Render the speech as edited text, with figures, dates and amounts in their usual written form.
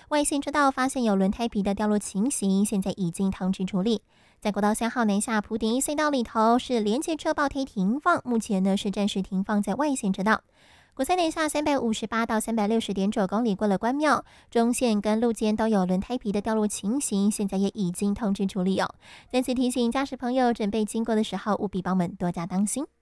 外线车道发现有轮胎皮的掉落情形，现在已经通知处理。在国道3号南下蒲顶隧道里头是连接车爆胎停放，目前呢是暂时停放在外线车道。国三南下358到360.9公里过了关庙，中线跟路肩都有轮胎皮的掉落情形，现在也已经通知处理哦。再次提醒驾驶朋友，准备经过的时候务必帮我们多加当心。